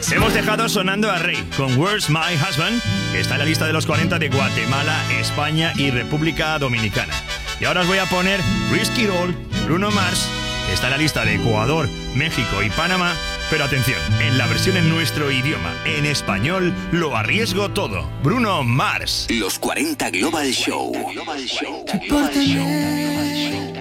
Hemos dejado sonando a Rey con Where's My Husband, que está en la lista de los 40 de Guatemala, España y República Dominicana. Y ahora os voy a poner Risky Roll, Bruno Mars, que está en la lista de Ecuador, México y Panamá. Pero atención, en la versión en nuestro idioma, en español, lo arriesgo todo. Bruno Mars. Los 40 Global Show. Global Show.